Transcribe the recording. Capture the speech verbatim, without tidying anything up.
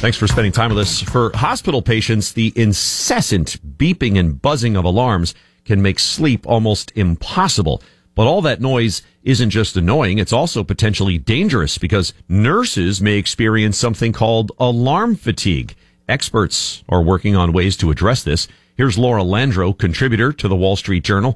Thanks for spending time with us. For hospital patients, the incessant beeping and buzzing of alarms can make sleep almost impossible. But all that noise isn't just annoying, it's also potentially dangerous because nurses may experience something called alarm fatigue. Experts are working on ways to address this. Here's Laura Landro, contributor to the Wall Street Journal,